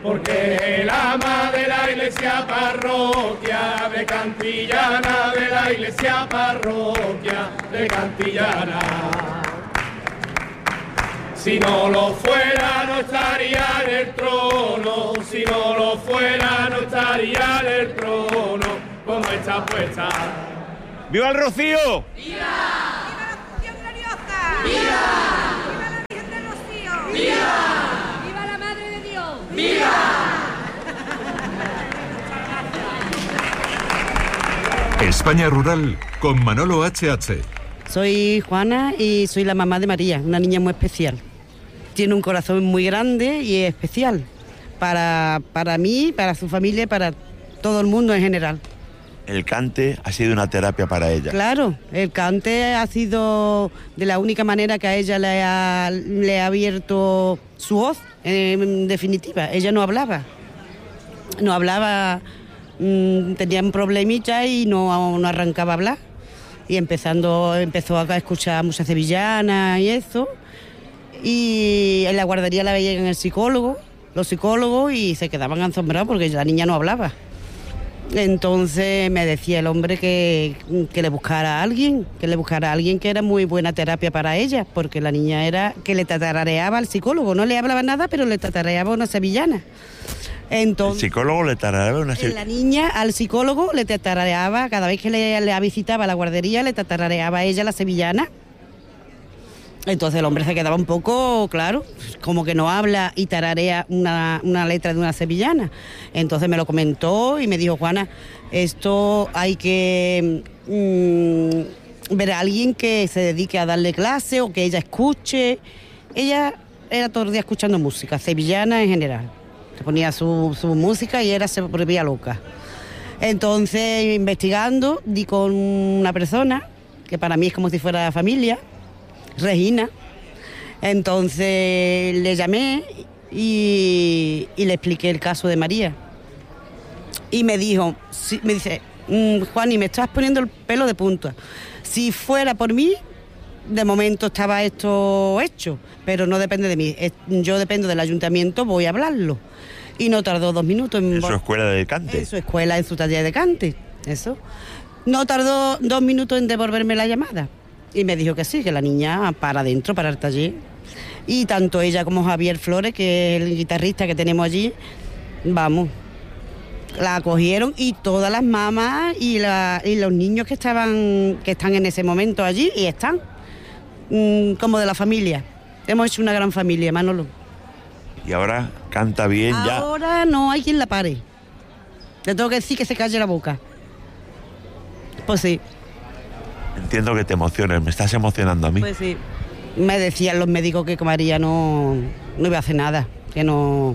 porque la ama de la iglesia parroquia de Cantillana, de la iglesia parroquia de Cantillana. Si no lo fuera no estaría en el trono, si no lo fuera no estaría en el trono, como está puesta. ¡Viva el Rocío! ¡Viva! ¡Viva la Función Gloriosa! ¡Viva! ¡Viva la Virgen del Rocío! ¡Viva! ¡Viva la Madre de Dios! ¡Viva! España Rural con Manolo H.H. Soy Juana y soy la mamá de María, una niña muy especial. Tiene un corazón muy grande y especial para mí, para su familia y para todo el mundo en general. El cante ha sido una terapia para ella. Claro, el cante ha sido de la única manera que a ella le ha abierto su voz, en definitiva. Ella no hablaba, tenía un problemita y no arrancaba a hablar. Y empezó a escuchar muchas sevillanas y eso. Y en la guardería la veían los psicólogos, y se quedaban asombrados porque la niña no hablaba. Entonces me decía el hombre que le buscara a alguien, que era muy buena terapia para ella, porque la niña era que le tatareaba al psicólogo, no le hablaba nada, pero le tatareaba una sevillana. Entonces, ¿el psicólogo le tatareaba una sevillana? La niña al psicólogo le tatareaba, cada vez que le visitaba la guardería, le tatareaba a ella la sevillana. Entonces el hombre se quedaba un poco, claro, como que no habla y tararea una letra de una sevillana. Entonces me lo comentó y me dijo, Juana, esto hay que ver a alguien que se dedique a darle clase o que ella escuche. Ella era todo el día escuchando música, sevillana en general. Se ponía su música y se volvía loca. Entonces, investigando, di con una persona que para mí es como si fuera familia, Regina. Entonces le llamé y le expliqué el caso de María. Y me dijo, Juan, y me estás poniendo el pelo de punta. Si fuera por mí, de momento estaba esto hecho, pero no depende de mí. Yo dependo del ayuntamiento, voy a hablarlo. Y no tardó 2 minutos en su escuela de cante. En su escuela, en su taller de cante, eso. No tardó 2 minutos en devolverme la llamada. Y me dijo que sí, que la niña para adentro, para el taller. Y tanto ella como Javier Flores, que es el guitarrista que tenemos allí, vamos, la acogieron, y todas las mamás y los niños que están en ese momento allí, y están como de la familia. Hemos hecho una gran familia, Manolo. Y ahora canta bien ya. Ahora no hay quien la pare. Le tengo que decir que se calle la boca. Pues sí. Entiendo que te emociones, me estás emocionando a mí. Pues sí. Me decían los médicos que María no iba a hacer nada, que no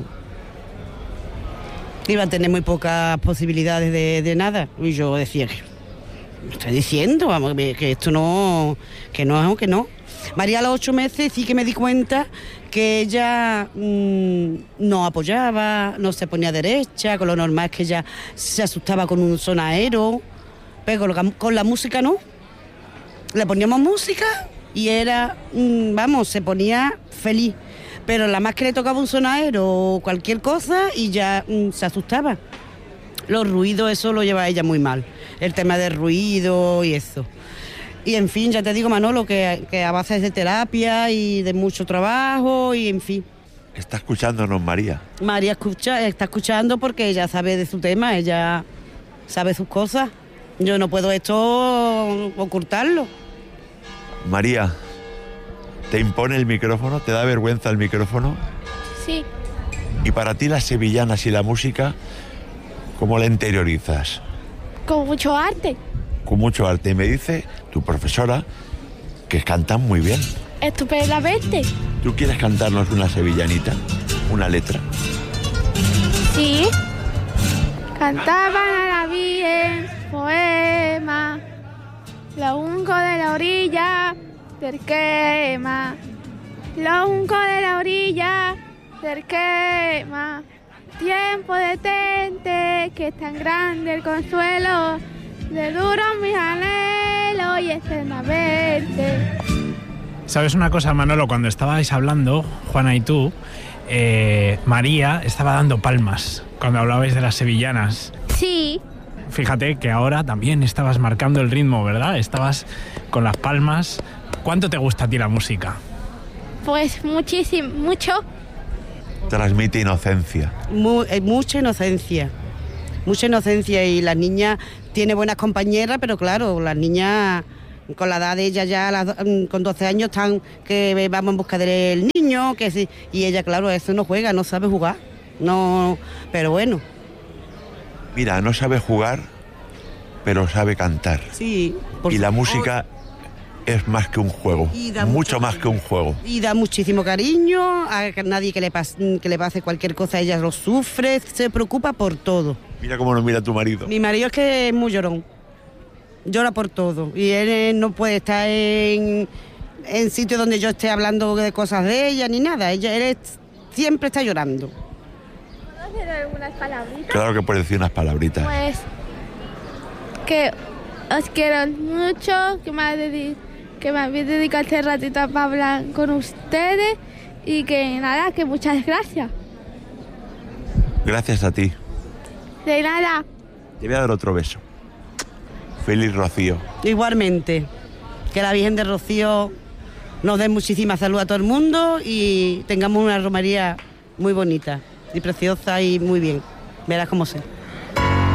iba a tener muy pocas posibilidades de nada. Y yo decía, me estoy diciendo, vamos, que esto no. María a los 8 meses sí que me di cuenta que ella no apoyaba, no se ponía derecha, con lo normal es que ella se asustaba con un sonajero, pero con la música no. Le poníamos música y era, se ponía feliz. Pero la más que le tocaba un sonajero o cualquier cosa y ya se asustaba. Los ruidos, eso lo lleva ella muy mal. El tema del ruido y eso. Y en fin, ya te digo, Manolo, que a base de terapia y de mucho trabajo y en fin. Está escuchándonos María. María está escuchando porque ella sabe de su tema, ella sabe sus cosas. Yo no puedo esto ocultarlo. María, ¿te impone el micrófono? ¿Te da vergüenza el micrófono? Sí. ¿Y para ti las sevillanas y la música, cómo la interiorizas? Con mucho arte. Con mucho arte. Y me dice tu profesora que cantan muy bien. Estupendamente. ¿Tú quieres cantarnos una sevillanita? ¿Una letra? Sí. Cantaban a la Virgen poema, lo unco de la orilla del quema, lo unco de la orilla del quema. Tiempo detente, que es tan grande el consuelo, de duro mis anhelos y eternamente. ¿Sabes una cosa, Manolo? Cuando estabais hablando, Juana y tú, María estaba dando palmas cuando hablabais de las sevillanas. Sí, Fíjate que ahora también estabas marcando el ritmo, ¿verdad? Estabas con las palmas. ¿Cuánto te gusta a ti la música? pues muchísimo, mucho. Transmite inocencia. Mucha inocencia. Mucha inocencia y las niñas tiene buenas compañeras, pero claro, las niñas con la edad de ella ya con 12 años están que vamos en busca del niño, que sí, y ella claro, eso no juega, no sabe jugar. No, pero bueno. Mira, no sabe jugar, pero sabe cantar. Sí. Y la música es más que un juego, mucho más que un juego. Y da muchísimo cariño, a nadie que le pase cualquier cosa, ella lo sufre, se preocupa por todo. Mira cómo nos mira tu marido. Mi marido es que es muy llorón, llora por todo. Y él no puede estar en sitios donde yo esté hablando de cosas de ella ni nada. Él siempre está llorando. ¿Puedo hacer algunas palabritas? Claro que puedes decir unas palabritas. Pues que os quiero mucho, que me habéis dedicado este ratito para hablar con ustedes y que nada, que muchas gracias. Gracias a ti. De nada. Te voy a dar otro beso. Feliz Rocío. Igualmente, que la Virgen de Rocío nos dé muchísima salud a todo el mundo y tengamos una romería muy bonita y preciosa y muy bien. Verás cómo sea.